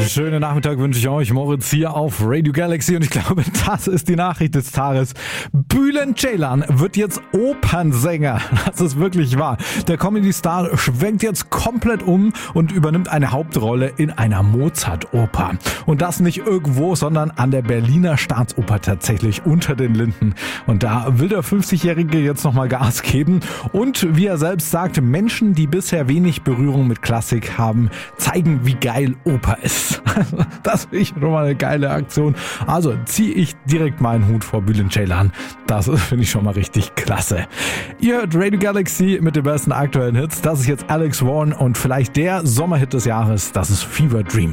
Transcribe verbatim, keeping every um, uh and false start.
Schönen Nachmittag wünsche ich euch. Moritz hier auf Radio Galaxy und ich glaube, das ist die Nachricht des Tages. Bülent Ceylan wird jetzt Opernsänger. Das ist wirklich wahr. Der Comedy-Star schwenkt jetzt komplett um und übernimmt eine Hauptrolle in einer Mozart-Oper. Und das nicht irgendwo, sondern an der Berliner Staatsoper tatsächlich unter den Linden. Und da will der fünfzigjährige jetzt nochmal Gas geben. Und wie er selbst sagt, Menschen, die bisher wenig Berührung mit Klassik haben, zeigen, wie geil Oper ist. Das finde ich schon mal eine geile Aktion. Also ziehe ich direkt meinen Hut vor Bülent Ceylan. Das finde ich schon mal richtig klasse. Ihr hört Radio Galaxy mit den besten aktuellen Hits. Das ist jetzt Alex Warren und vielleicht der Sommerhit des Jahres. Das ist Fever Dream.